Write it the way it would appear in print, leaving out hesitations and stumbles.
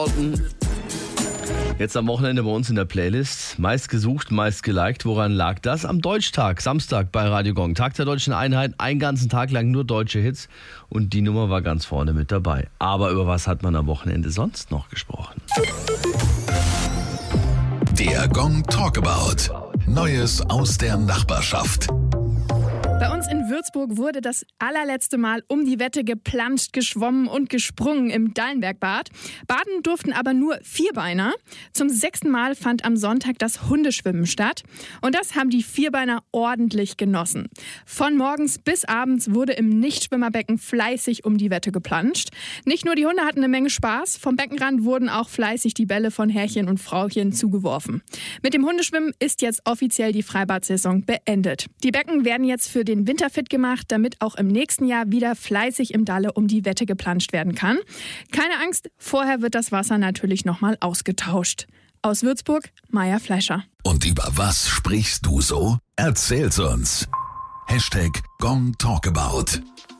Jetzt am Wochenende bei uns in der Playlist. Meist gesucht, meist geliked. Woran lag das? Am Deutschtag, Samstag bei Radio Gong. Tag der Deutschen Einheit, einen ganzen Tag lang nur deutsche Hits. Und die Nummer war ganz vorne mit dabei. Aber über was hat man am Wochenende sonst noch gesprochen? Der Gong Talkabout. Neues aus der Nachbarschaft. Bei uns in Würzburg wurde das allerletzte Mal um die Wette geplanscht, geschwommen und gesprungen im Dallenbergbad. Baden durften aber nur Vierbeiner. Zum 6. Mal fand am Sonntag das Hundeschwimmen statt. Und das haben die Vierbeiner ordentlich genossen. Von morgens bis abends wurde im Nichtschwimmerbecken fleißig um die Wette geplanscht. Nicht nur die Hunde hatten eine Menge Spaß, vom Beckenrand wurden auch fleißig die Bälle von Herrchen und Frauchen zugeworfen. Mit dem Hundeschwimmen ist jetzt offiziell die Freibad-Saison beendet. Die Becken werden jetzt für den Winter fit gemacht, damit auch im nächsten Jahr wieder fleißig im Dalle um die Wette geplanscht werden kann. Keine Angst, vorher wird das Wasser natürlich nochmal ausgetauscht. Aus Würzburg, Maja Fleischer. Und über was sprichst du so? Erzähl's uns. #GongTalkabout.